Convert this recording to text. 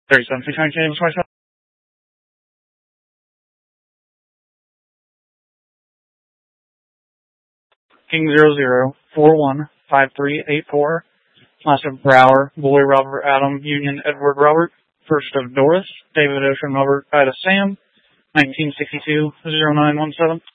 37, James, King 00415384. Last of Brower, Boy Robert Adam, Union Edward Robert. First of Doris, David Ocean Robert, Ida Sam. 1962-0917.